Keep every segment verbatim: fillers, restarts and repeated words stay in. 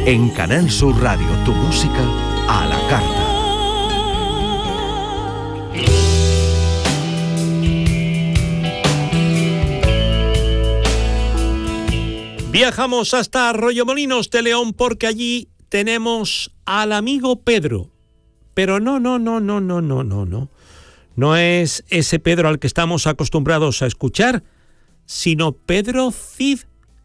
En Canal Sur Radio, tu música a la carta. Viajamos hasta Arroyomolinos de León porque allí tenemos al amigo Pedro. Pero no, no, no, no, no, no, no, no. No es ese Pedro al que estamos acostumbrados a escuchar, sino Pedro Cid,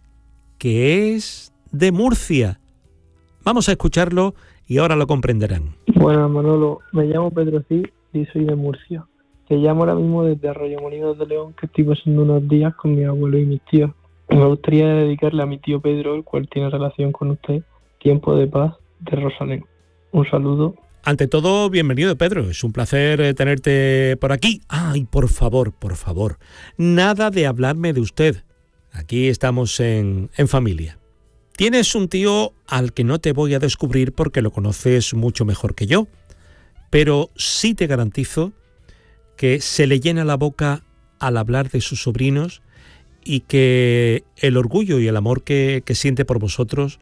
que es de Murcia. Vamos a escucharlo y ahora lo comprenderán. Buenas, Manolo. Me llamo Pedro Cid y soy de Murcia. Te llamo ahora mismo desde Arroyomolinos de León, que estoy pasando unos días con mi abuelo y mis tíos. Me gustaría dedicarle a mi tío Pedro, el cual tiene relación con usted, Tiempo de Paz de Rosalén. Un saludo. Ante todo, bienvenido, Pedro. Es un placer tenerte por aquí. Ay, por favor, por favor, nada de hablarme de usted. Aquí estamos en, en familia. Tienes un tío al que no te voy a descubrir porque lo conoces mucho mejor que yo, pero sí te garantizo que se le llena la boca al hablar de sus sobrinos y que el orgullo y el amor que, que siente por vosotros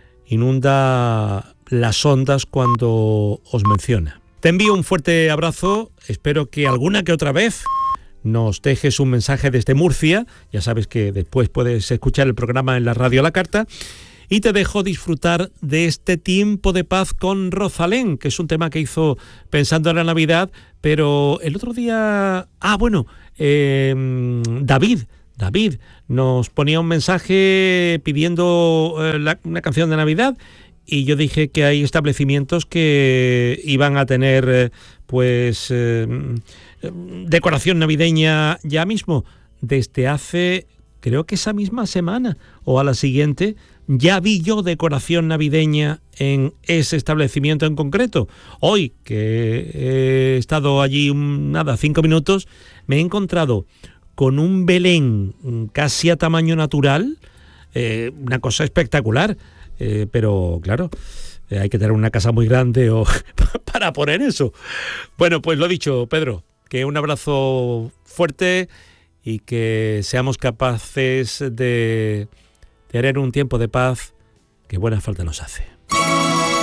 inunda las ondas cuando os menciona. Te envío un fuerte abrazo, espero que alguna que otra vez nos dejes un mensaje desde Murcia, ya sabes que después puedes escuchar el programa en la radio a la carta, y te dejo disfrutar de este Tiempo de Paz con Rosalén, que es un tema que hizo pensando en la Navidad, pero el otro día... Ah, bueno, eh, David... David nos ponía un mensaje pidiendo eh, la, una canción de Navidad y yo dije que hay establecimientos que iban a tener eh, pues eh, decoración navideña ya mismo. Desde hace, creo que esa misma semana o a la siguiente, ya vi yo decoración navideña en ese establecimiento en concreto. Hoy, que he estado allí un, nada, cinco minutos, me he encontrado con un Belén casi a tamaño natural, eh, una cosa espectacular, eh, pero claro, eh, hay que tener una casa muy grande o para poner eso. Bueno, pues lo dicho, Pedro, que un abrazo fuerte y que seamos capaces de tener un tiempo de paz que buena falta nos hace.